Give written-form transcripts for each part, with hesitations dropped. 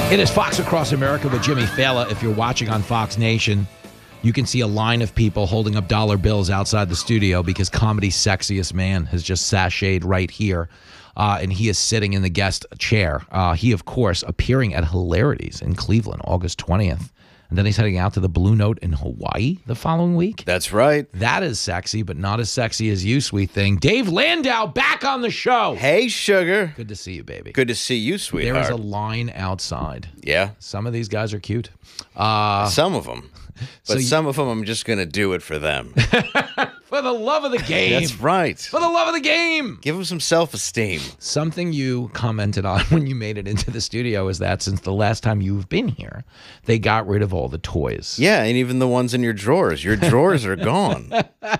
It is Fox Across America with Jimmy Fallon. If you're watching on Fox Nation, you can see a line of people holding up dollar bills outside the studio because comedy's sexiest man has just sashayed right here. And he is sitting in the guest chair. He, of course, appearing at Hilarities in Cleveland, August 20th. And then he's heading out to the Blue Note in Hawaii the following week. That's right. That is sexy, but not as sexy as you, sweet thing. Dave Landau back on the show. Hey, sugar. Good to see you, baby. Good to see you, sweetheart. There is a line outside. Yeah. Some of these guys are cute. Some of them. But some of them, I'm just going to do it for them. For the love of the game. That's right. For the love of the game. Give them some self-esteem. Something you commented on when you made it into the studio is that since the last time you've been here, they got rid of all the toys. Yeah, and even the ones in your drawers. Your drawers are gone.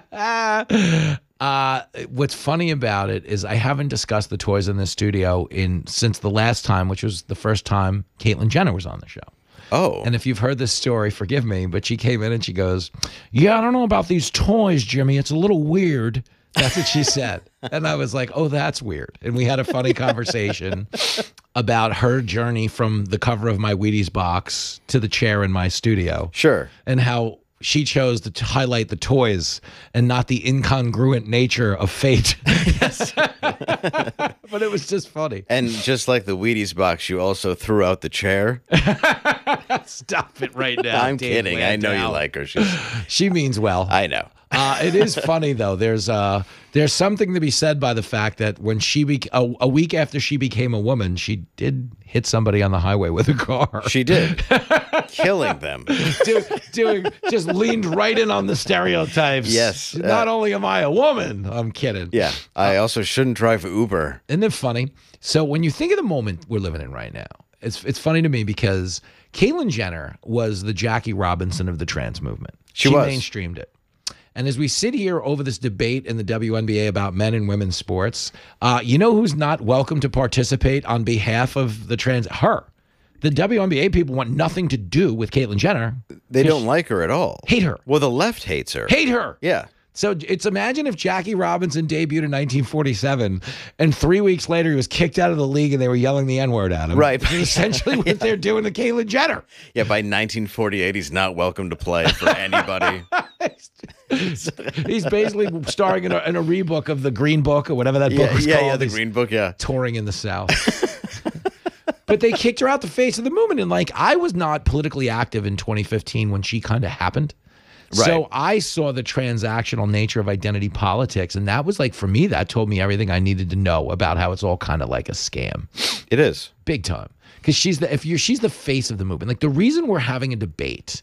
What's funny about it is I haven't discussed the toys in the studio since the last time, which was the first time Caitlyn Jenner was on the show. Oh. And if you've heard this story, forgive me, but she came in and she goes, yeah, I don't know about these toys, Jimmy. It's a little weird. That's what she said. And I was like, oh, that's weird. And we had a funny conversation about her journey from the cover of my Wheaties box to the chair in my studio. Sure. And how she chose to highlight the toys and not the incongruent nature of fate. Yes. But it was just funny. And just like the Wheaties box, you also threw out the chair. Stop it right now. I'm kidding. I know you like her. She means well. I know. It is funny, though. There's something to be said by the fact that when a week after she became a woman, she did hit somebody on the highway with a car. She did. Killing them. Just leaned right in on the stereotypes. Yes. Not only am I a woman, I'm kidding. Yeah. I also shouldn't drive Uber. Isn't it funny? So when you think of the moment we're living in right now, it's funny to me because Caitlyn Jenner was the Jackie Robinson of the trans movement. She was. Mainstreamed it. And as we sit here over this debate in the WNBA about men and women's sports, you know who's not welcome to participate on behalf of the trans? Her. The WNBA people want nothing to do with Caitlyn Jenner. They don't like her at all. Hate her. Well, the left hates her. Hate her. Yeah. So imagine if Jackie Robinson debuted in 1947 and 3 weeks later he was kicked out of the league and they were yelling the N-word at him. Right. It's essentially what they're doing to Caitlyn Jenner. Yeah, by 1948, he's not welcome to play for anybody. He's basically starring in a rebook of the Green Book or whatever that book was called. Yeah, the Green Book, yeah. Touring in the South. But they kicked her out the face of the movement. And I was not politically active in 2015 when she kind of happened. Right. So I saw the transactional nature of identity politics. And that was for me, that told me everything I needed to know about how it's all kind of like a scam. It is. Big time. Because she's the face of the movement. The reason we're having a debate